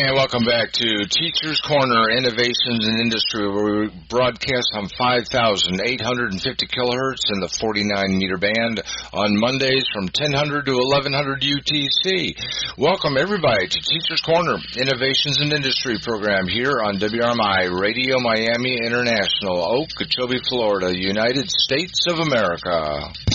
And welcome back to Teachers Corner, Innovations in Industry, where we broadcast on 5,850 kilohertz in the 49-meter band on Mondays from 1000 to 1100 UTC. Welcome, everybody, to Teachers Corner, Innovations in Industry program here on WRMI Radio Miami International, Okeechobee, Florida, United States of America.